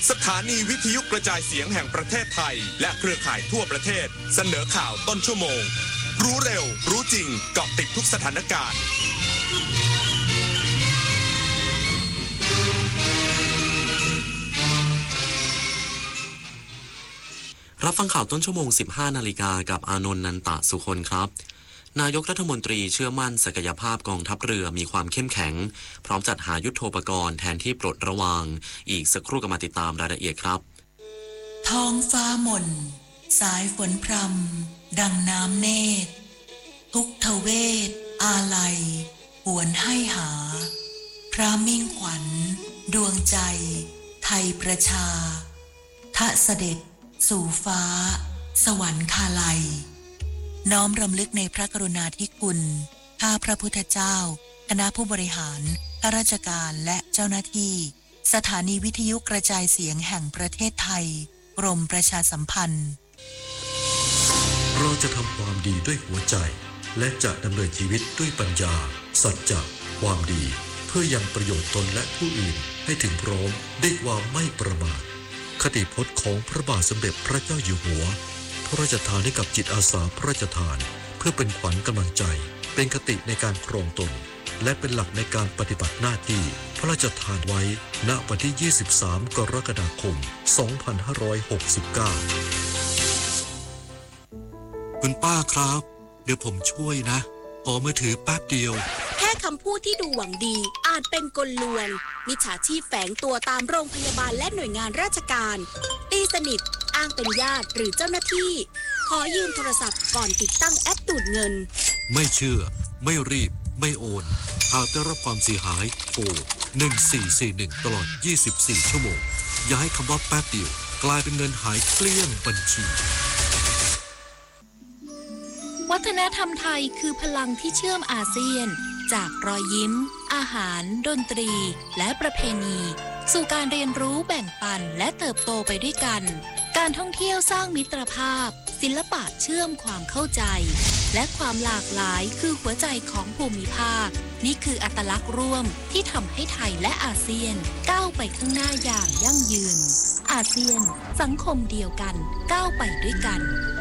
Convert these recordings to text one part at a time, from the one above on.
สถานีวิทยุกระจายเสียงแห่งประเทศไทยและเครือข่ายทั่วประเทศเสนอข่าวต้นชั่วโมงรู้เร็วรู้จริงเกาะติดทุกสถานการณ์รับฟังข่าวต้นชั่วโมง 15 นาฬิกากับอานนท์ นันตะสุคนครับนายกรัฐมนตรีเชื่อมั่นศักยภาพกองทัพเรือมีความเข้มแข็งพร้อมจัดหายุทโธปกรณ์แทนที่ปลดระวางอีกสักครู่ก็มาติดตามรายละเอียดครับท้องฟ้าหม่นสายฝนพรำดังน้ำเนตรทุกทเวทอาลัยหวนให้หาพระมิ่งขวัญดวงใจไทยประชาทะเสด็จสู่ฟ้าสวรรคาลัยน้อมรำลึกในพระกรุณาธิคุณข้าพระพุทธเจ้าคณะผู้บริหารข้าราชการและเจ้าหน้าที่สถานีวิทยุกระจายเสียงแห่งประเทศไทยกรมประชาสัมพันธ์เราจะทำความดีด้วยหัวใจและจะดำเนินชีวิตด้วยปัญญาสัจจะความดีเพื่อยังประโยชน์ตนและผู้อื่นให้ถึงพร้อมด้วยความไม่ประมาทคติพจน์ของพระบาทสมเด็จพระเจ้าอยู่หัวพระราชทานให้กับจิตอาสาพระราชทานเพื่อเป็นขวัญกำลังใจเป็นคติในการครองตนและเป็นหลักในการปฏิบัติหน้าที่พระราชทานไว้ณวันที่ 23 กรกฎาคม 2569 คุณป้าครับเดี๋ยวผมช่วยนะขอมือถือแป๊บเดียวแค่คำพูดที่ดูหวังดีอาจเป็นกลลวงมิจฉาชีพแฝงตัวตามโรงพยาบาลและหน่วยงานราชการตีสนิทอ้างเป็นญาติหรือเจ้าหน้าที่ขอยืมโทรศัพท์ก่อนติดตั้งแอปดูดเงินไม่เชื่อไม่รีบไม่โอนหากได้รับความเสียหายโทร1441ตลอด24ชั่วโมงอย่าให้คำว่าแป๊บเดียวกลายเป็นเงินหายเกลี้ยงบัญชีวัฒนธรรมไทยคือพลังที่เชื่อมอาเซียนจากรอยยิ้มอาหารดนตรีและประเพณีสู่การเรียนรู้แบ่งปันและเติบโตไปด้วยกันการท่องเที่ยวสร้างมิตรภาพศิลปะเชื่อมความเข้าใจและความหลากหลายคือหัวใจของภูมิภาคนี่คืออัตลักษณ์ร่วมที่ทำให้ไทยและอาเซียนก้าวไปข้างหน้าอย่างยั่งยืนอาเซียนสังคมเดียวกันก้าวไปด้วยกัน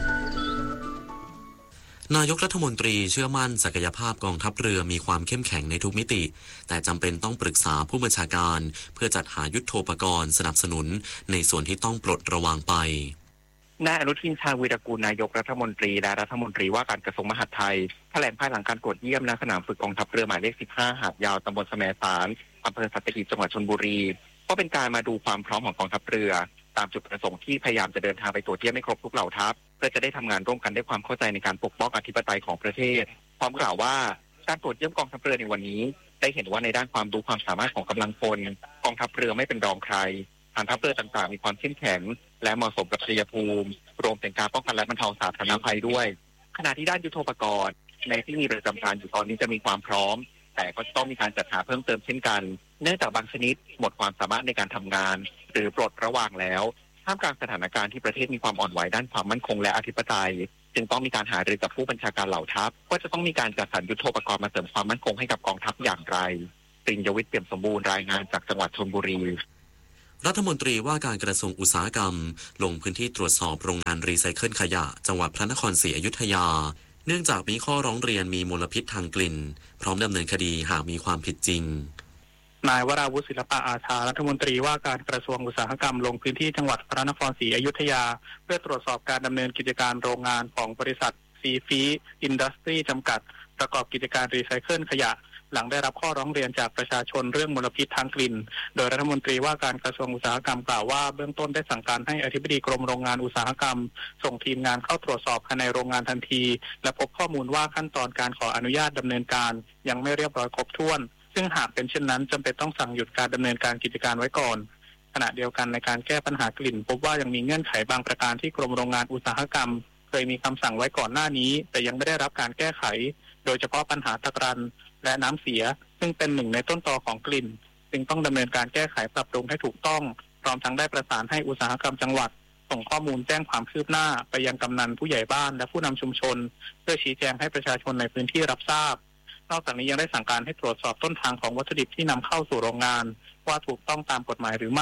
นายกรัฐมนตรีเชื่อมั่นศักยภาพกองทัพเรือมีความเข้มแข็งในทุกมิติแต่จำเป็นต้องปรึกษาผู้บัญชาการเพื่อจัดหายุทโธปกรณ์สนับสนุนในส่วนที่ต้องปลดระวางไปนายอนุทินชาญวีรกูลนายกรัฐมนตรีและรัฐมนตรีว่าการกระทรวงมหาดไทยแถลงภายหลังการตรวจเยี่ยมณสนามฝึกกองทัพเรือหมายเลข 15 หาดยาวตำบลแสมสารอำเภอสัตหีบจังหวัดชลบุรีก็เป็นการมาดูความพร้อมของกองทัพเรือตามจุดประสงค์ที่พยายามจะเดินทางไปตรวจเยี่ยมให้ครบทุกเหล่าทัพเพื่อจะได้ทำงานร่วมกันด้วยความเข้าใจในการปกป้องอธิปไตยของประเทศพร้อมกล่าวว่าการตรวจเยี่ยมกองทัพเรือในวันนี้ได้เห็นว่าในด้านความรู้ความสามารถของกำลังพลกองทัพเรือไม่เป็นรองใครฐานทัพเรือต่างๆมีความเข้มแข็งและเหมาะสมกับชัยภูมิรวมถึงการป้องกันและบรรเทาสาธารณภัยด้วยขณะที่ด้านยุทโธปกรณ์ในที่มีประจำการอยู่ตอนนี้จะมีความพร้อมแต่ก็ต้องมีการจัดหาเพิ่มเติมเช่นกันเนื่องจากบางชนิดหมดความสามารถในการทำงานหรือปลดระวางแล้วท่ามกลางสถานการณ์ที่ประเทศมีความอ่อนไหวด้านความมั่นคงและอธิปไตยจึงต้องมีการหารือกับผู้บัญชาการเหล่าทัพว่าจะต้องมีการจัดสรรยุทโธปกรณ์มาเสริมความมั่นคงให้กับกองทัพอย่างไรปริญญวิทย์เปี่ยมสมบูรณ์รายงานจากจังหวัดชลบุรีรัฐมนตรีว่าการกระทรวงอุตสาหกรรมลงพื้นที่ตรวจสอบโรงงานรีไซเคิลขยะจังหวัดพระนครศรีอยุธยาเนื่องจากมีข้อร้องเรียนมีมลพิษทางกลิ่นพร้อมดำเนินคดีหากมีความผิดจริงนายวราวุฒิศิลปะอาชารัฐมนตรีว่าการกระทรวงอุตสาหกรรมลงพื้นที่จังหวัดพระนครศรีอยุธยาเพื่อตรวจสอบการดำเนินกิจการโรงงานของบริษัทซีฟีอินดัสทรีจำกัดประกอบกิจการรีไซเคิลขยะหลังได้รับข้อร้องเรียนจากประชาชนเรื่องมลพิษทางกลิ่นโดยรัฐมนตรีว่าการกระทรวงอุตสาหกรรมกล่าวว่าเบื้องต้นได้สั่งการให้อธิบดีกรมโรงงานอุตสาหกรรมส่งทีมงานเข้าตรวจสอบภายในโรงงานทันทีและพบข้อมูลว่าขั้นตอนการขออนุญาตดำเนินการยังไม่เรียบร้อยครบถ้วนซึ่งหากเป็นเช่นนั้นจำเป็นต้องสั่งหยุดการดำเนินการกิจการไว้ก่อนขณะเดียวกันในการแก้ปัญหากลิ่นพบว่ายังมีเงื่อนไขบางประการที่กรมโรงงานอุตสาหกรรมเคยมีคำสั่งไว้ก่อนหน้านี้แต่ยังไม่ได้รับการแก้ไขโดยเฉพาะปัญหาตะกรันและน้ำเสียซึ่งเป็นหนึ่งในต้นตอของกลิ่นจึงต้องดำเนินการแก้ไขปรับปรุงให้ถูกต้องพร้อมทั้งได้ประสานให้อุตสาหกรรมจังหวัดส่งข้อมูลแจ้งความคืบหน้าไปยังกำนันผู้ใหญ่บ้านและผู้นำชุมชนเพื่อชี้แจงให้ประชาชนในพื้นที่รับทราบนอกจากนี้ยังได้สั่งการให้ตรวจสอบต้นทางของวัตถุดิบที่นำเข้าสู่โรงงานว่าถูกต้องตามกฎหมายหรือไม่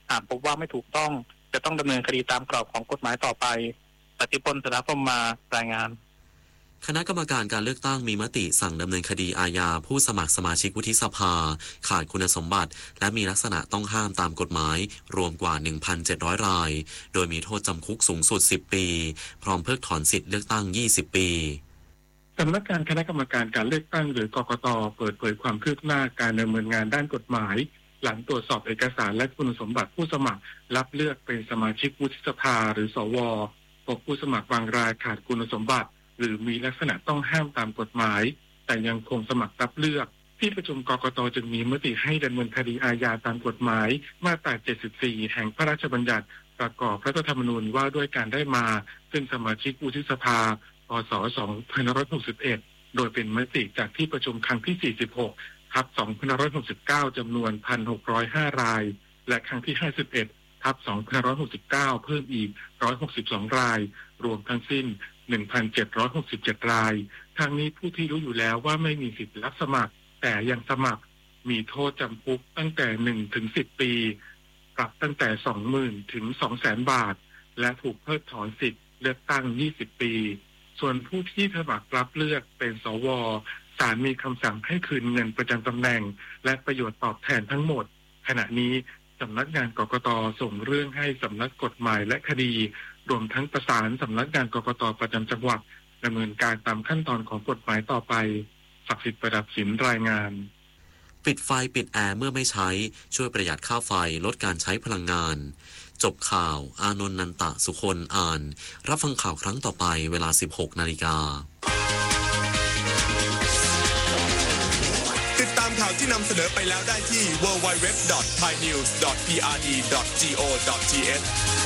หากพบว่าไม่ถูกต้องจะต้องดำเนินคดีตามกรอบของกฎหมายต่อไปปฏิพล สถาพรหมมารายงานคณะกรรมการการเลือกตั้งมีมติสั่งดำเนินคดีอาญาผู้สมัครสมาชิกวุฒิสภาขาดคุณสมบัติและมีลักษณะต้องห้ามตามกฎหมายรวมกว่า 1,700 รายโดยมีโทษจำคุกสูงสุด10 ปีพร้อมเพิกถอนสิทธิ์เลือกตั้ง20 ปีสำนักงานคณะกรรมการการเลือกตั้งหรือกกต.เปิดเผยความคืบหน้าการดำเนินงานด้านกฎหมายหลังตรวจสอบเอกสารและคุณสมบัติผู้สมัครรับเลือกเป็นสมาชิกวุฒิสภาหรือสว.พบผู้สมัครบางรายขาดคุณสมบัติหรือมีลักษณะต้องห้ามตามกฎหมายแต่ยังคงสมัครรับเลือกที่ประชุมกกต.จึงมีมติให้ดำเนินคดีอาญาตามกฎหมายมาตรา 74 แห่งพระราชบัญญัติประกอบรัฐธรรมนูญว่าด้วยการได้มาซึ่งสมาชิกวุฒิสภาพ.ศ. 2561โดยเป็นมติจากที่ประชุมครั้งที่ 46 ทับ 2569 จำนวน 1,605 รายและครั้งที่ 51 ทับ 2569 เพิ่มอีก 162 รายรวมทั้งสิ้น 1,767 รายทางนี้ผู้ที่รู้อยู่แล้วว่าไม่มีสิทธิ์รับสมัครแต่ยังสมัครมีโทษจำคุกตั้งแต่ 1 ถึง 10 ปีปรับตั้งแต่ 20,000 ถึง 200,000 บาทและถูกเพิกถอนสิทธิ์เลือกตั้ง 20 ปีส่วนผู้ที่สมัครรับเลือกเป็นสว.ศาลมีคำสั่งให้คืนเงินประจำตำแหน่งและประโยชน์ตอบแทนทั้งหมดขณะนี้สำนักงานกกต.ส่งเรื่องให้สำนักกฎหมายและคดีรวมทั้งประสานสำนักงานกกต.ประจำจังหวัดดำเนินการตามขั้นตอนของกฎหมายต่อไปศักดิ์สิทธิ์ประดับสินรายงานปิดไฟปิดแอร์เมื่อไม่ใช้ช่วยประหยัดค่าไฟลดการใช้พลังงานจบข่าวอานนท์นันตะสุคนอ่านรับฟังข่าวครั้งต่อไปเวลา 16 นาฬิกาติดตามข่าวที่นำเสนอไปแล้วได้ที่ www.thainews.prd.go.th